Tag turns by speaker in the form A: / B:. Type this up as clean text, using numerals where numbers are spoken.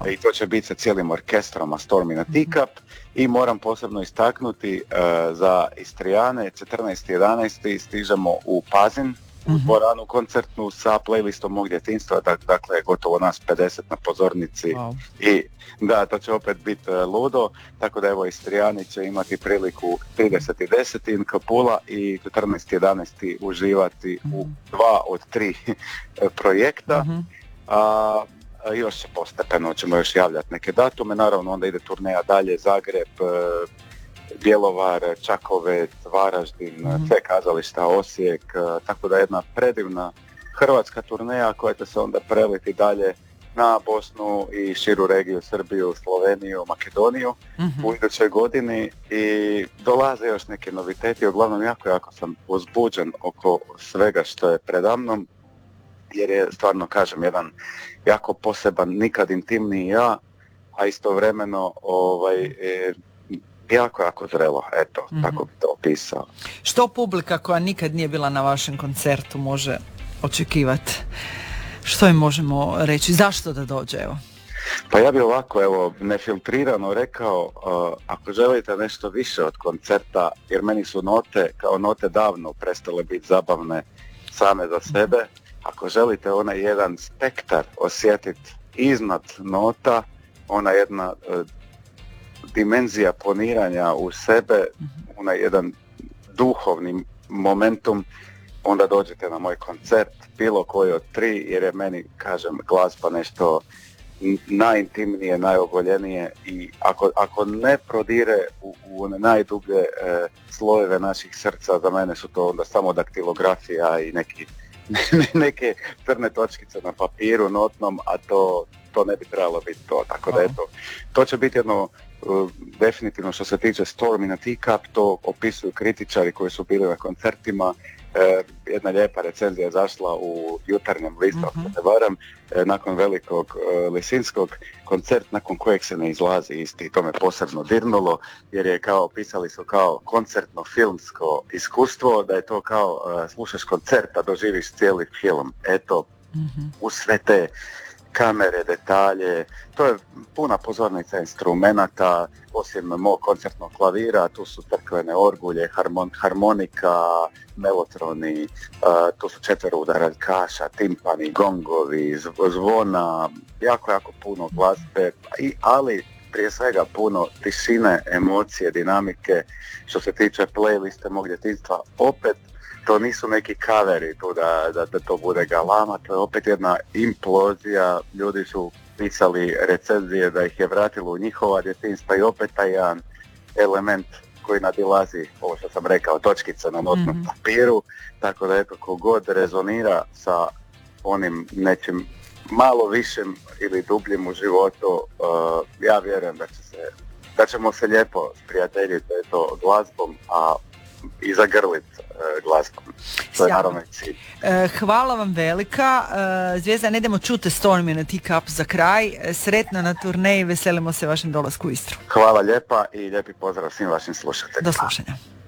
A: I to će biti sa cijelim orkestrom, a Storm in a Teacup. I moram posebno istaknuti za Istrijane, 14.11. stižemo u Pazin, u dvoranu koncertnu sa playlistom mog djetinjstva, dakle gotovo nas 50 na pozornici. Wow. I da, to će opet biti ludo, tako da evo Istrijani će imati priliku 30.10. in Kapula i 14.11. uživati u 2 od 3 projekta. Još će postepeno, ćemo još javljati neke datume, naravno onda ide turneja dalje, Zagreb, Bjelovar, Čakovec, Varaždin, sve kazališta, Osijek, tako da jedna predivna hrvatska turneja koja će se onda preliti dalje na Bosnu i širu regiju, Srbiju, Sloveniju, Makedoniju u idućoj godini i dolaze još neke noviteti, uglavnom jako sam uzbuđen oko svega što je predamnom, jer je stvarno, kažem, jedan jako poseban, nikad intimniji ja, a istovremeno jako zrelo, eto, tako bi to opisao.
B: Što publika koja nikad nije bila na vašem koncertu može očekivati? Što im možemo reći? Zašto da dođe, evo?
A: Pa ja bih ovako, evo, nefiltrirano rekao, ako želite nešto više od koncerta, jer meni su note, kao note davno prestale biti zabavne same za sebe, ako želite onaj jedan spektar osjetiti iznad nota, ona jedna dimenzija poniranja u sebe, onaj jedan duhovni momentum, onda dođete na moj koncert, bilo koji od 3, jer je meni, kažem, glazba nešto najintimnije, najogoljenije i ako ne prodire u one najdublje slojeve naših srca, za mene su to onda samo daktilografija i neke crne točkice na papiru notnom, a to ne bi trebalo biti to, tako da eto, to će biti jedno definitivno što se tiče Storm in a Teacup, to opisuju kritičari koji su bili na koncertima. Jedna lijepa recenzija je zašla u Jutarnjem listu, ako ne varam, nakon velikog Lisinskog, koncert nakon kojeg se ne izlazi isti. To me posebno dirnulo, jer je pisali su kao koncertno filmsko iskustvo, da je to kao slušaš koncert, a doživiš cijeli film. Eto, uz sve te kamere, detalje, to je puna pozornica instrumenata, osim mog koncertnog klavira, tu su crkvene orgulje, harmonika, melotroni, tu su četveroudaraljkaša, timpani, gongovi, zvona, jako puno glazbe, ali prije svega puno tišine, emocije, dinamike. Što se tiče playliste mog djetinjstva, opet to nisu neki kaveri tu da to bude galama, to je opet jedna implozija, ljudi su pisali recenzije da ih je vratilo u njihova djetinjstva i opet taj jedan element koji nadilazi ovo što sam rekao, točkice na notnom papiru, tako da eto kogod rezonira sa onim nečim malo višim ili dubljim u životu, ja vjerujem da ćemo se lijepo sprijateljiti glazbom, a i zagrlit glazbom. To je naravno cilj.
B: Hvala vam velika. Zvijezda, idemo čuti Storm in a Teacup za kraj. Sretno na turneji, veselimo se vašem dolasku u Istru.
A: Hvala lijepa i lijepi pozdrav svim vašim slušateljima.
B: Do slušanja.